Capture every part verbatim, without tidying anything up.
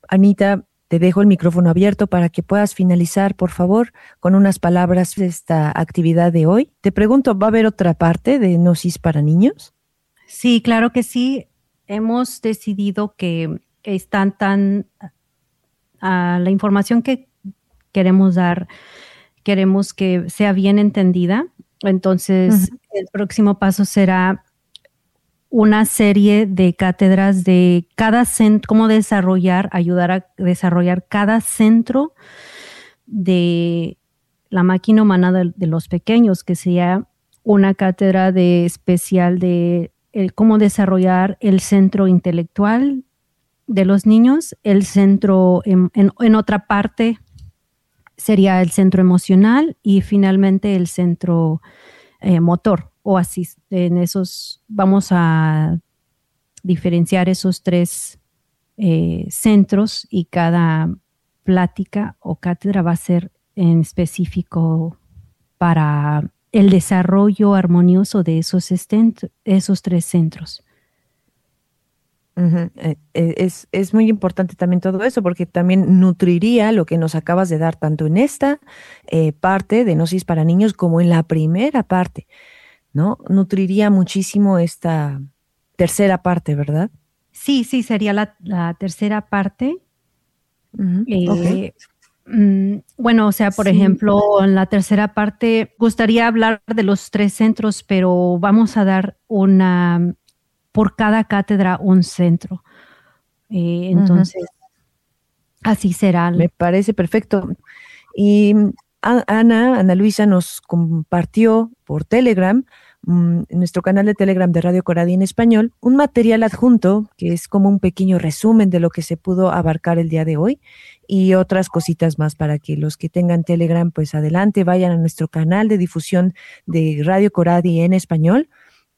Anita, te dejo el micrófono abierto para que puedas finalizar, por favor, con unas palabras de esta actividad de hoy. Te pregunto, ¿va a haber otra parte de Gnosis para niños? Sí, claro que sí. Hemos decidido que están tan uh, la información que queremos dar, queremos que sea bien entendida. Entonces, uh-huh. el próximo paso será una serie de cátedras de cada centro, cómo desarrollar, ayudar a desarrollar cada centro de la máquina humana de, de los pequeños, que sea una cátedra de especial de el, cómo desarrollar el centro intelectual de los niños, el centro en, en, en otra parte sería el centro emocional y finalmente el centro eh, motor. O así, en esos vamos a diferenciar esos tres eh, centros y cada plática o cátedra va a ser en específico para el desarrollo armonioso de esos, estent- esos tres centros. Uh-huh. Eh, es, es muy importante también todo eso, porque también nutriría lo que nos acabas de dar, tanto en esta eh, parte de Gnosis para niños como en la primera parte, ¿no? Nutriría muchísimo esta tercera parte, ¿verdad? Sí, sí, sería la, la tercera parte. Uh-huh. Eh, okay. mm, bueno, o sea, por sí. ejemplo, en la tercera parte, gustaría hablar de los tres centros, pero vamos a dar una, por cada cátedra, un centro. Eh, entonces, uh-huh. así será. Me parece perfecto. Y Ana, Ana Luisa nos compartió por Telegram, en nuestro canal de Telegram de Radio Coradi en español, un material adjunto que es como un pequeño resumen de lo que se pudo abarcar el día de hoy y otras cositas más para que los que tengan Telegram, pues adelante, vayan a nuestro canal de difusión de Radio Coradi en español,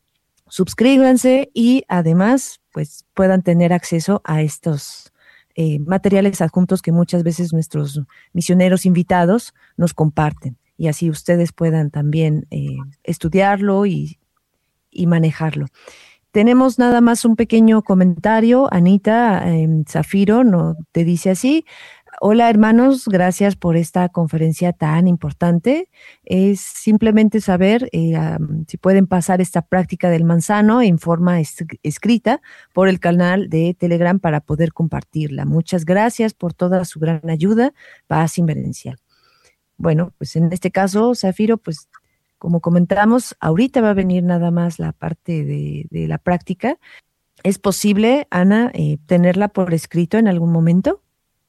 suscríbanse y además pues puedan tener acceso a estos eh, materiales adjuntos que muchas veces nuestros misioneros invitados nos comparten. Y así ustedes puedan también eh, estudiarlo y, y manejarlo. Tenemos nada más un pequeño comentario. Anita eh, Zafiro no, te dice así: hola hermanos, gracias por esta conferencia tan importante. Es simplemente saber eh, um, si pueden pasar esta práctica del manzano en forma es- escrita por el canal de Telegram para poder compartirla. Muchas gracias por toda su gran ayuda. Paz inverencial. Bueno, pues en este caso, Zafiro, pues como comentamos, ahorita va a venir nada más la parte de, de la práctica. ¿Es posible, Ana, eh, tenerla por escrito en algún momento?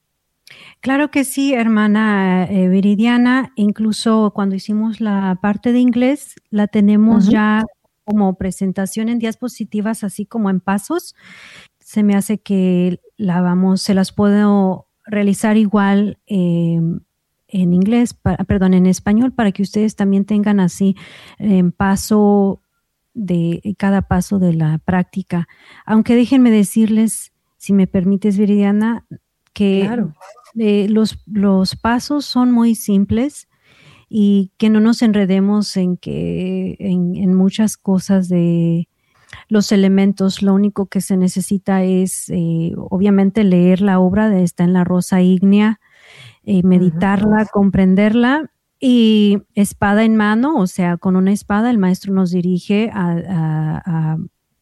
Claro que sí, hermana eh, Viridiana. Incluso cuando hicimos la parte de inglés, la tenemos uh-huh. ya como presentación en diapositivas, así como en pasos. Se me hace que la vamos, se las puedo realizar igual eh, en inglés, para, perdón, en español, para que ustedes también tengan así en eh, paso de cada paso de la práctica. Aunque déjenme decirles, si me permites, Viridiana, que claro. eh, los, los pasos son muy simples y que no nos enredemos en que en, en muchas cosas de los elementos. Lo único que se necesita es eh, obviamente leer la obra de Está en la Rosa Ígnea, eh, meditarla, uh-huh. comprenderla y espada en mano, o sea, con una espada el maestro nos dirige a, a, a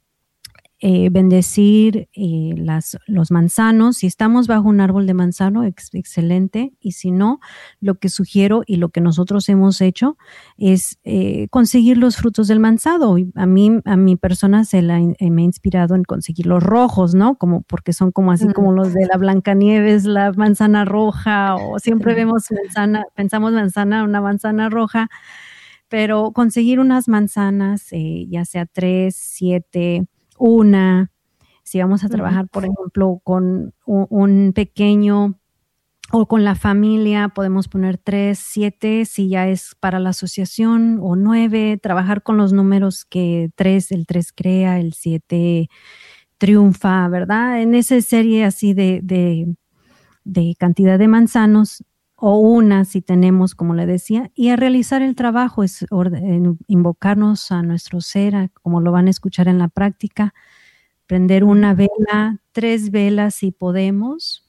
Eh, bendecir eh, las, los manzanos. Si estamos bajo un árbol de manzano, ex, excelente, y si no, lo que sugiero y lo que nosotros hemos hecho es eh, conseguir los frutos del manzano. A mí, a mi persona se la, eh, me ha inspirado en conseguir los rojos, ¿no? Como porque son como así mm. como los de la Blancanieves, la manzana roja, o siempre vemos manzana, pensamos manzana, una manzana roja, pero conseguir unas manzanas, eh, ya sea tres, siete, una, si vamos a trabajar, por ejemplo, con un, un pequeño o con la familia, podemos poner tres, siete, si ya es para la asociación, o nueve, trabajar con los números que tres, el tres crea, el siete triunfa, ¿verdad? En esa serie así de, de, de cantidad de manzanos, o una si tenemos, como le decía, y a realizar el trabajo es orden, invocarnos a nuestro ser, como lo van a escuchar en la práctica, prender una vela, tres velas si podemos,